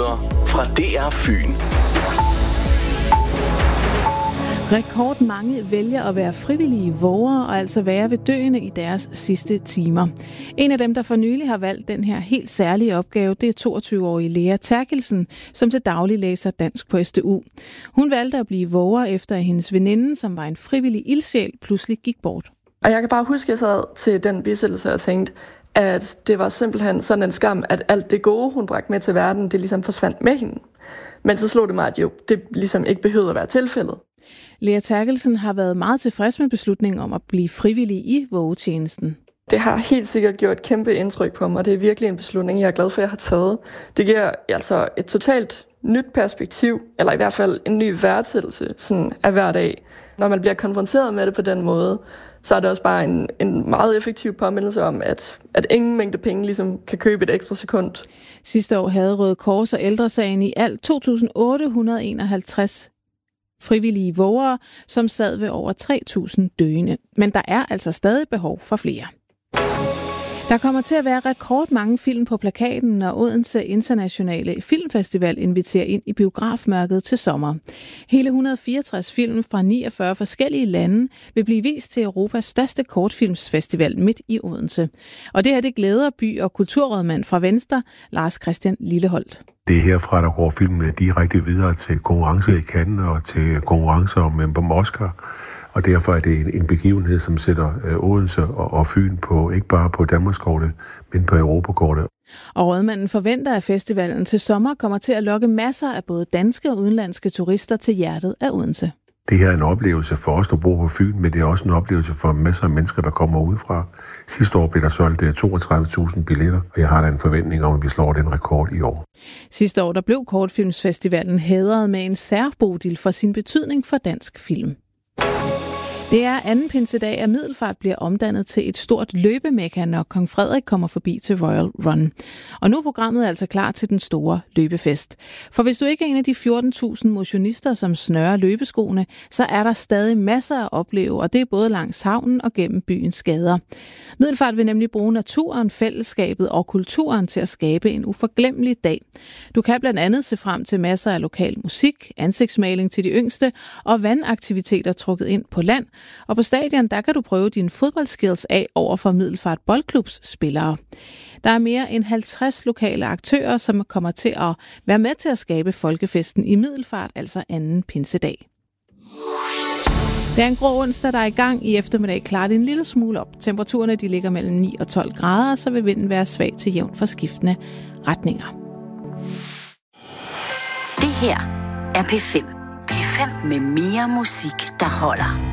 Nyheder fra DR Fyn. Rekordmange vælger at være frivillige våger og altså være ved døende i deres sidste timer. En af dem, der for nylig har valgt den her helt særlige opgave, det er 22-årige Lea Terkelsen, som til daglig læser dansk på SDU. Hun valgte at blive våger efter at hendes veninde, som var en frivillig ildsjæl, pludselig gik bort. Og jeg kan bare huske, at jeg sad til den bisættelse og tænkte, at det var simpelthen sådan en skam, at alt det gode, hun bragte med til verden, det ligesom forsvandt med hende. Men så slog det mig, at jo, det ligesom ikke behøvede at være tilfældet. Lea Terkelsen har været meget tilfreds med beslutningen om at blive frivillig i vågetjenesten. Det har helt sikkert gjort et kæmpe indtryk på mig. Det er virkelig en beslutning, jeg er glad for, at jeg har taget. Det giver altså et totalt nyt perspektiv, eller i hvert fald en ny værdsættelse sådan af hver dag. Når man bliver konfronteret med det på den måde, så er det også bare en meget effektiv påmindelse om, at ingen mængde penge ligesom kan købe et ekstra sekund. Sidste år havde Røde Kors og Ældresagen i alt 2.851 frivillige vågere, som sad ved over 3.000 døende. Men der er altså stadig behov for flere. Der kommer til at være rekordmange film på plakaten, når Odense Internationale Filmfestival inviterer ind i biografmørket til sommer. Hele 164 film fra 49 forskellige lande vil blive vist til Europas største kortfilmsfestival midt i Odense. Og det her, det glæder by- og kulturrådmand fra Venstre, Lars Christian Lilleholdt. Det er herfra, der går filmen direkte videre til konkurrence i Cannes og til konkurrencer om Oscar. Og derfor er det en begivenhed, som sætter Odense og Fyn på, ikke bare på Danmarkskortet, men på Europakortet. Og rådmanden forventer, at festivalen til sommer kommer til at lokke masser af både danske og udenlandske turister til hjertet af Odense. Det her er en oplevelse for os, der bor på Fyn, men det er også en oplevelse for masser af mennesker, der kommer udefra. Sidste år blev der solgt 32.000 billetter, og jeg har da en forventning om, at vi slår den rekord i år. Sidste år der blev Kortfilmsfestivalen hædret med en særbodil for sin betydning for dansk film. Det er anden pinsedag, at Middelfart bliver omdannet til et stort løbemekka, når kong Frederik kommer forbi til Royal Run. Og nu er programmet altså klar til den store løbefest. For hvis du ikke er en af de 14.000 motionister, som snører løbeskoene, så er der stadig masser at opleve, og det er både langs havnen og gennem byens gader. Middelfart vil nemlig bruge naturen, fællesskabet og kulturen til at skabe en uforglemmelig dag. Du kan blandt andet se frem til masser af lokal musik, ansigtsmaling til de yngste og vandaktiviteter trukket ind på land. Og på stadion, der kan du prøve dine fodboldskills af over for Middelfart Boldklubs spillere. Der er mere end 50 lokale aktører, som kommer til at være med til at skabe folkefesten i Middelfart, altså anden pinsedag. Det er en grå onsdag, der er i gang. I eftermiddag klarer det en lille smule op. Temperaturerne de ligger mellem 9 og 12 grader, så vil vinden være svag til jævn for skiftende retninger. Det her er P5. P5 med mere musik, der holder.